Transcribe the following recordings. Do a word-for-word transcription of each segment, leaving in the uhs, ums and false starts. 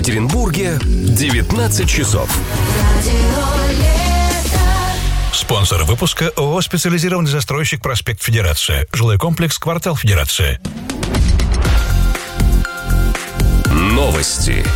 Екатеринбурге девятнадцать часов. Спонсор выпуска ООО «Специализированный застройщик Проспект Федерация». Жилой комплекс «Квартал Федерация». Новости.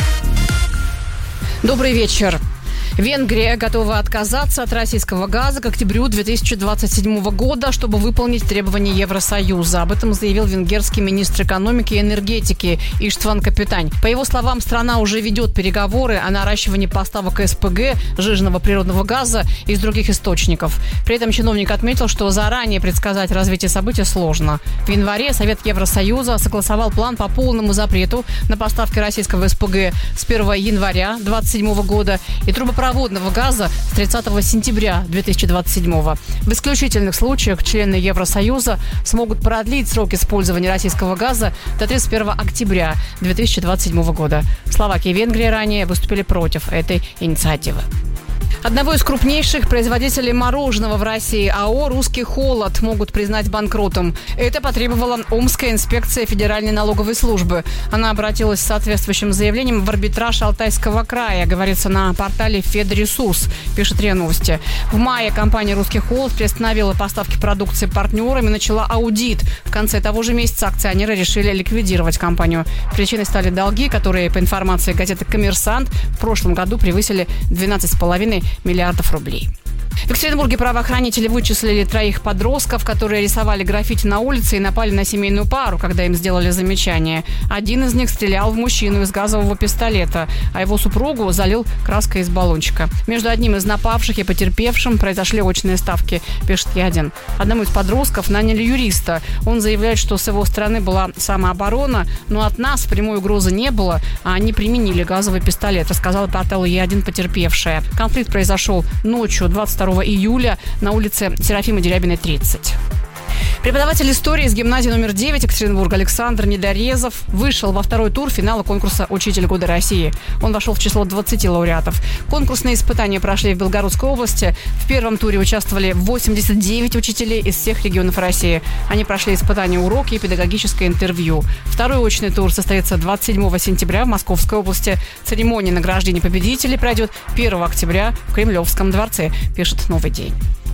Добрый вечер. Венгрия готова отказаться от российского газа к октябрю две тысячи двадцать седьмого года, чтобы выполнить требования Евросоюза. Об этом заявил венгерский министр экономики и энергетики Иштван Капитань. По его словам, страна уже ведет переговоры о наращивании поставок СПГ, сжиженного природного газа, из других источников. При этом чиновник отметил, что заранее предсказать развитие событий сложно. В январе Совет Евросоюза согласовал план по полному запрету на поставки российского СПГ с первого января две тысячи двадцать седьмого года и трубопроводного Водного газа с тридцатого сентября две тысячи двадцать седьмого. В исключительных случаях члены Евросоюза смогут продлить срок использования российского газа до тридцать первого октября две тысячи двадцать седьмого года. Словакия и Венгрия ранее выступили против этой инициативы. Одного из крупнейших производителей мороженого в России, АО «Русский холод», могут признать банкротом. Это потребовала Омская инспекция Федеральной налоговой службы. Она обратилась с соответствующим заявлением в арбитраж Алтайского края, говорится на портале Федресурс, пишет РИА Новости. В мае компания «Русский холод» приостановила поставки продукции партнерам и начала аудит. В конце того же месяца акционеры решили ликвидировать компанию. Причиной стали долги, которые, по информации газеты «Коммерсант», в прошлом году превысили двенадцать с половиной миллиардов рублей. В Екатеринбурге правоохранители вычислили троих подростков, которые рисовали граффити на улице и напали на семейную пару, когда им сделали замечание. Один из них стрелял в мужчину из газового пистолета, а его супругу залил краской из баллончика. Между одним из напавших и потерпевшим произошли очные ставки, пишет Е один. Одному из подростков наняли юриста. Он заявляет, что с его стороны была самооборона, но от нас прямой угрозы не было, а они применили газовый пистолет, рассказала порталу Е один потерпевшая. Конфликт произошел ночью двадцать второго июля на улице Серафима Дерябиной, тридцать. Преподаватель истории из гимназии номер девять Екатеринбурга Александр Недорезов вышел во второй тур финала конкурса «Учитель года России». Он вошел в число двадцати лауреатов. Конкурсные испытания прошли в Белгородской области. В первом туре участвовали восемьдесят девять учителей из всех регионов России. Они прошли испытания уроки и педагогическое интервью. Второй очный тур состоится двадцать седьмого сентября в Московской области. Церемония награждения победителей пройдет первого октября в Кремлевском дворце, пишет «Новый день».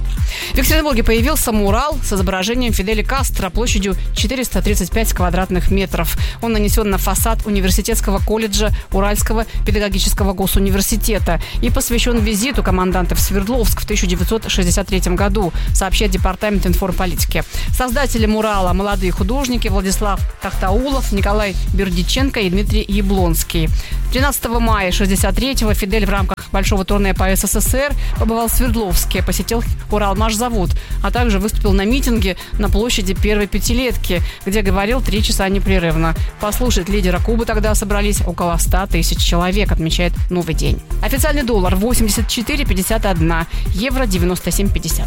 В Екатеринбурге появился мурал с изображением Фиделя Кастро площадью четыреста тридцать пять квадратных метров. Он нанесен на фасад Университетского колледжа Уральского педагогического госуниверситета и посвящен визиту команданта в Свердловск в тысяча девятьсот шестьдесят третьем году, сообщает Департамент информполитики. Создатели мурала – молодые художники Владислав Тахтаулов, Николай Бердиченко и Дмитрий Яблонский. тринадцатого мая шестьдесят третьего Фидель в рамках большого турне по СССР побывал в Свердловске, посетил Уралмашзавод, а также выступил на митинге на площади Первой Пятилетки, где говорил три часа непрерывно. Послушать лидера Кубы тогда собрались около ста тысяч человек, отмечает «Новый день». Официальный доллар восемьдесят четыре пятьдесят один, евро девяносто семь пятьдесят.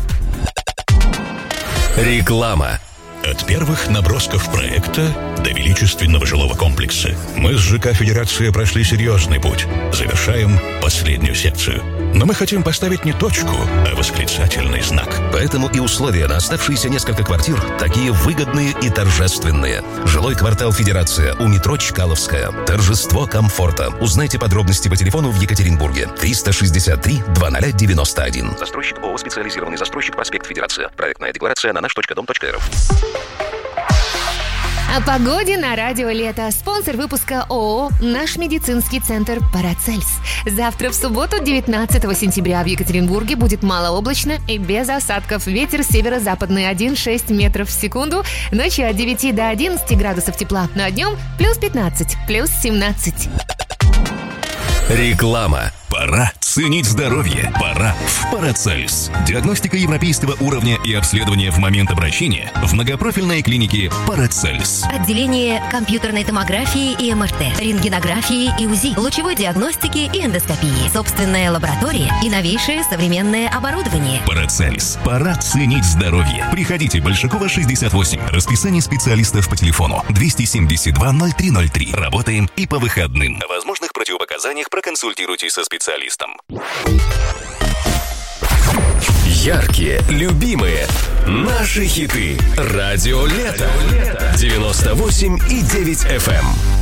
Реклама. От первых набросков проекта до величественного жилого комплекса мы с ЖК «Федерация» прошли серьезный путь. Завершаем последнюю секцию. Но мы хотим поставить не точку, а восклицательный знак. Поэтому и условия на оставшиеся несколько квартир такие выгодные и торжественные. Жилой квартал «Федерация» у метро Чкаловская. Торжество комфорта. Узнайте подробности по телефону в Екатеринбурге. триста шестьдесят три двадцать девяносто один. Застройщик ООО «Специализированный застройщик Проспект Федерация». Проектная декларация на наш точка дом точка эр эф. О погоде на радио «Лето». Спонсор выпуска ООО «Наш медицинский центр Парацельс». Завтра в субботу, девятнадцатого сентября, в Екатеринбурге будет малооблачно и без осадков. Ветер северо-западный один целых шесть десятых метров в секунду. Ночью от девяти до одиннадцати градусов тепла. На днем плюс пятнадцать, плюс семнадцать. Реклама. Пора ценить здоровье. Пора в Парацельс. Диагностика европейского уровня и обследование в момент обращения в многопрофильной клинике Парацельс. Отделение компьютерной томографии и эм эр тэ, рентгенографии и УЗИ, лучевой диагностики и эндоскопии, собственная лаборатория и новейшее современное оборудование. Парацельс. Пора ценить здоровье. Приходите, Большакова, шестьдесят восемь. Расписание специалистов по телефону двести семьдесят два ноль три ноль три. Работаем и по выходным. О возможных противопоказаниях проконсультируйтесь со специалистом. Яркие, любимые, наши хиты. Радио «Лето». девяносто восемь и девять эф эм.